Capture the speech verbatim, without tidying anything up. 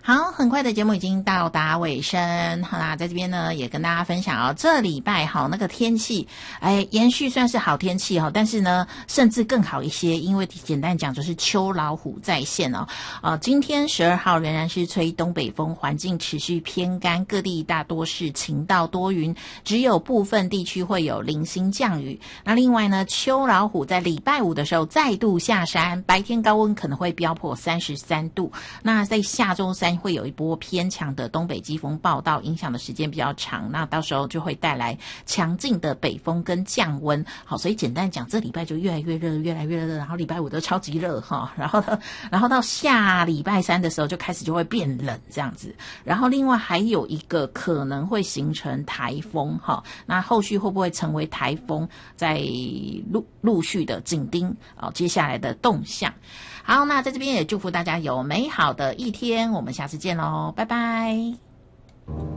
好，很快的节目已经到达尾声，好啦，在这边呢也跟大家分享哦，这礼拜好那个天气，哎，延续算是好天气哦，但是呢，甚至更好一些，因为简单讲就是秋老虎在线哦。呃，今天十二号仍然是吹东北风，环境持续偏干，各地大多是晴到多云，只有部分地区会有零星降雨。那另外呢，秋老虎在礼拜五的时候再度下山，白天高温可能会飙破三十三度。那在下周三会有一波偏强的东北季风报道，影响的时间比较长，那到时候就会带来强劲的北风跟降温。好，所以简单讲，这礼拜就越来越热，越来越热，然后礼拜五都超级热哈，然后呢，然后到下礼拜三的时候就开始就会变冷这样子。然后另外还有一个可能会形成台风哈，那后续会不会成为台风，在陆陆续的紧盯哦接下来的动向。好，那在这边也祝福大家有美好的一天，我们下次见喽，拜拜。